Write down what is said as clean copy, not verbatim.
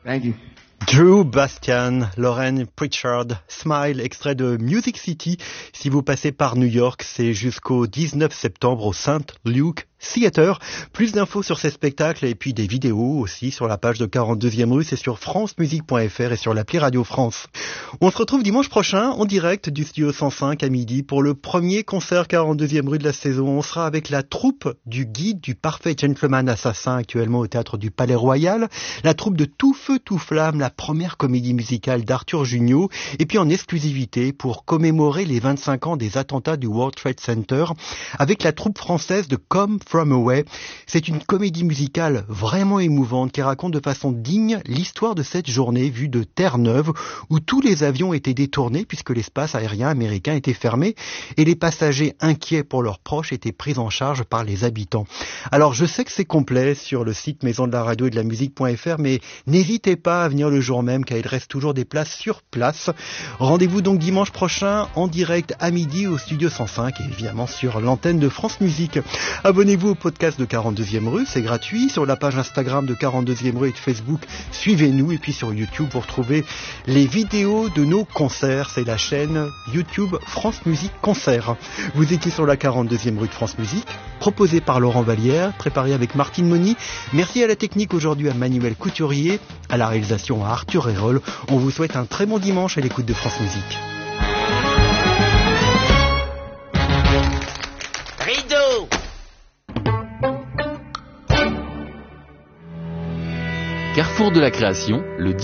Thank you. Drew Bastian, Lauren Pritchard, Smile, extrait de Music City. Si vous passez par New York, c'est jusqu'au 19 septembre au St. Luke Theatre. Plus d'infos sur ces spectacles et puis des vidéos aussi sur la page de 42e rue, c'est sur francemusique.fr et sur l'appli Radio France. On se retrouve dimanche prochain en direct du Studio 105 à midi pour le premier concert 42e rue de la saison. On sera avec la troupe du Guide du Parfait Gentleman Assassin actuellement au Théâtre du Palais Royal, la troupe de Tout Feu Tout Flamme, la première comédie musicale d'Arthur Jugnot, et puis en exclusivité pour commémorer les 25 ans des attentats du World Trade Center avec la troupe française de Come From Away. C'est une comédie musicale vraiment émouvante qui raconte de façon digne l'histoire de cette journée vue de Terre-Neuve où tous les avions étaient détournés puisque l'espace aérien américain était fermé et les passagers inquiets pour leurs proches étaient pris en charge par les habitants. Alors je sais que c'est complet sur le site maison de la radio et de la musique.fr, mais n'hésitez pas à venir le jour même car il reste toujours des places sur place. Rendez-vous donc dimanche prochain en direct à midi au Studio 105 et évidemment sur l'antenne de France Musique. Abonnez-vous au podcast de 42e rue, c'est gratuit. Sur la page Instagram de 42e rue et de Facebook, suivez-nous. Et puis sur YouTube, pour trouver les vidéos de nos concerts. C'est la chaîne YouTube France Musique Concert. Vous étiez sur la 42e rue de France Musique, proposé par Laurent Vallière, préparé avec Martine Moni. Merci à la technique aujourd'hui à Manuel Couturier, à la réalisation à Arthur Hérol. On vous souhaite un très bon dimanche à l'écoute de France Musique. Rideau. Carrefour de la création, le